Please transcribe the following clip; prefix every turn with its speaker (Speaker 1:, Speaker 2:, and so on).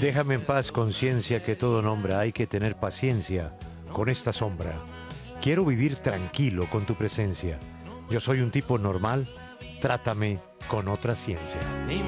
Speaker 1: Déjame en paz, conciencia, que todo nombra. Hay que tener paciencia con esta sombra. Quiero vivir tranquilo con tu presencia. Yo soy un tipo normal. Trátame con otra ciencia.